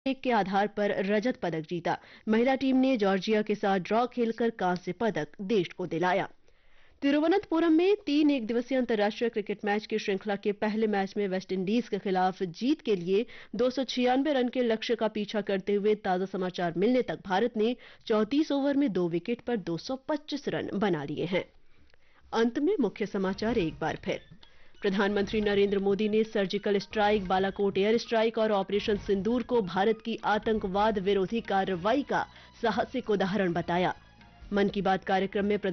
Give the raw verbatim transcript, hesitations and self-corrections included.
एक के आधार पर रजत पदक जीता। महिला टीम ने जॉर्जिया के साथ ड्रॉ खेलकर कांस्य पदक देश को दिलाया। तिरुवनंतपुरम में तीन एक दिवसीय अंतर्राष्ट्रीय क्रिकेट मैच की श्रृंखला के पहले मैच में वेस्टइंडीज के खिलाफ जीत के लिए दो सौ छियानवे रन के लक्ष्य का पीछा करते हुए ताजा समाचार मिलने तक भारत ने चौंतीस ओवर में दो विकेट पर दो सौ पच्चीस रन बना लिए हैं। अंत में मुख्य समाचार एक बार फिर। प्रधानमंत्री नरेंद्र मोदी ने surgical strike, Balakot air strike और ऑपरेशन सिंदूर को भारत की आतंकवाद विरोधी कार्रवाई का साहसिक उदाहरण बताया। मन की बात कार्यक्रम में